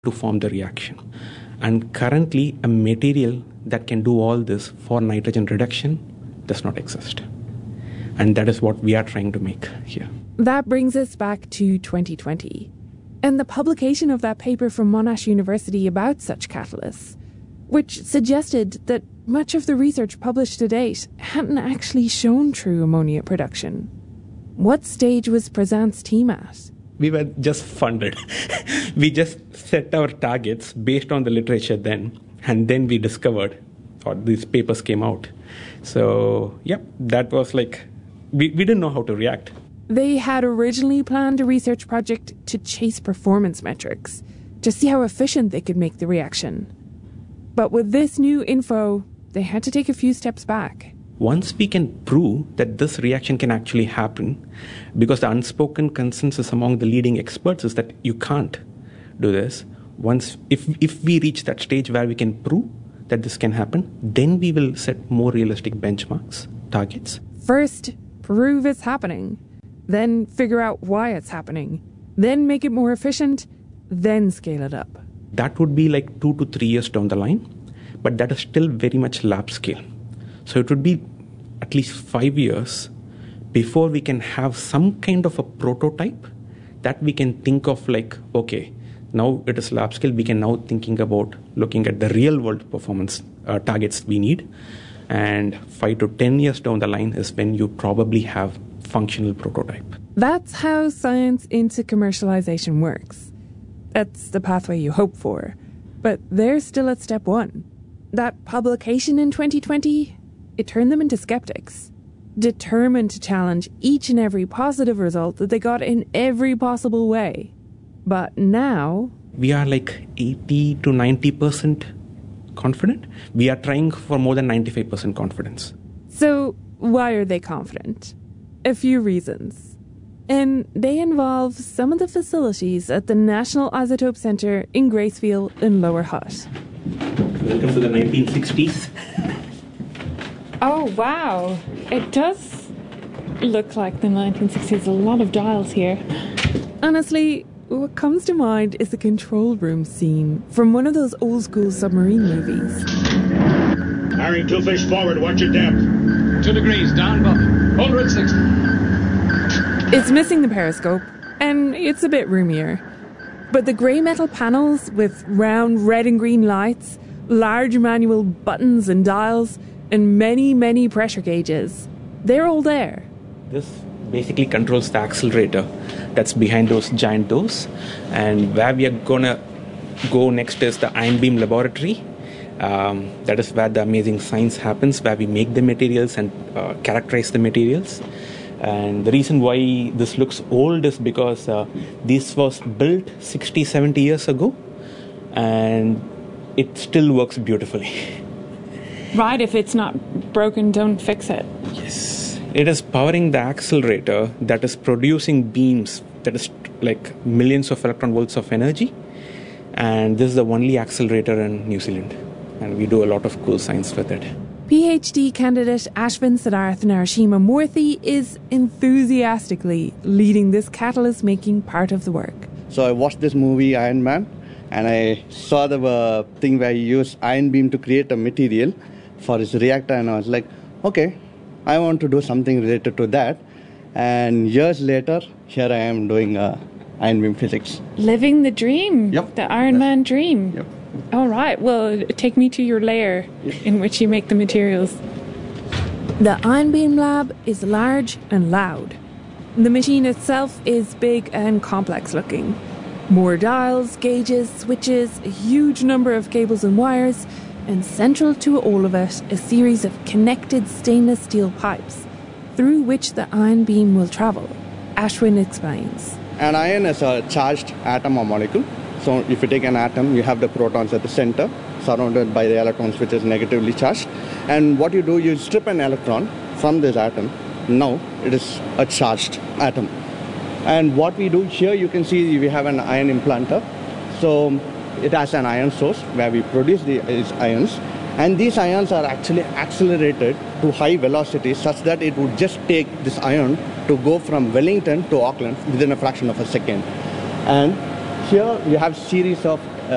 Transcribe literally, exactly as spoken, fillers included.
to form the reaction. And currently, a material that can do all this for nitrogen reduction does not exist. And that is what we are trying to make here. That brings us back to twenty twenty, and the publication of that paper from Monash University about such catalysts, which suggested that much of the research published to date hadn't actually shown true ammonia production. What stage was Prasant's team at? We were just funded. We just set our targets based on the literature then, and then we discovered, or these papers came out. So, yep, that was like, we, we didn't know how to react. They had originally planned a research project to chase performance metrics, to see how efficient they could make the reaction. But with this new info, they had to take a few steps back. Once we can prove that this reaction can actually happen, because the unspoken consensus among the leading experts is that you can't do this. Once, if if we reach that stage where we can prove that this can happen, then we will set more realistic benchmarks, targets. First, prove it's happening. Then figure out why it's happening. Then make it more efficient. Then scale it up. That would be like two to three years down the line, but that is still very much lab scale. So it would be at least five years before we can have some kind of a prototype that we can think of like, okay, now it is lab scale, we can now thinking about looking at the real world performance uh, targets we need. And five to ten years down the line is when you probably have functional prototype. That's how science into commercialization works. That's the pathway you hope for. But they're still at step one. That publication in twenty twenty, it turned them into skeptics, determined to challenge each and every positive result that they got in every possible way. But now, we are like eighty to ninety percent confident. We are trying for more than ninety-five percent confidence. So why are they confident? A few reasons. And they involve some of the facilities at the National Isotope Centre in Gracefield in Lower Hutt. Welcome to the nineteen sixties. Oh, wow. It does look like the nineteen sixties. A lot of dials here. Honestly, what comes to mind is the control room scene from one of those old-school submarine movies. Carrying two fish forward, watch your depth. Two degrees, down, Bob. one hundred sixty. It's missing the periscope, and it's a bit roomier. But the grey metal panels with round red and green lights, large manual buttons and dials, and many, many pressure gauges, they're all there. This basically controls the accelerator that's behind those giant doors. And where we are going to go next is the ion beam laboratory. Um, that is where the amazing science happens, where we make the materials and uh, characterize the materials. And the reason why this looks old is because uh, this was built sixty, seventy years ago, and it still works beautifully. Right, if it's not broken, don't fix it. Yes. It is powering the accelerator that is producing beams that is like millions of electron volts of energy. And this is the only accelerator in New Zealand. And we do a lot of cool science with it. PhD candidate Ashwin Siddharth Narasimha Murthy is enthusiastically leading this catalyst-making part of the work. So I watched this movie, Iron Man, and I saw the uh, thing where you use ion beam to create a material for his reactor, and I was like, okay, I want to do something related to that. And years later, here I am doing uh, ion beam physics. Living the dream. Yep. The Iron Man dream. Yep. All right, well, take me to your lair in which you make the materials. The Ion Beam Lab is large and loud. The machine itself is big and complex looking. More dials, gauges, switches, a huge number of cables and wires, and central to all of it, a series of connected stainless steel pipes through which the ion beam will travel. Ashwin explains. An ion is a charged atom or molecule. So if you take an atom, you have the protons at the center, surrounded by the electrons, which is negatively charged. And what you do, you strip an electron from this atom. Now it is a charged atom. And what we do here, you can see we have an ion implanter. So it has an ion source where we produce these ions. And these ions are actually accelerated to high velocities such that it would just take this ion to go from Wellington to Auckland within a fraction of a second. And here you have series of